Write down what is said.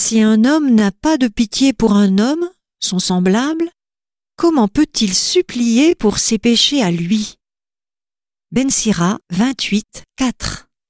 Si un homme n'a pas de pitié pour un homme, son semblable, comment peut-il supplier pour ses péchés à lui? Ben Sira 28, 4.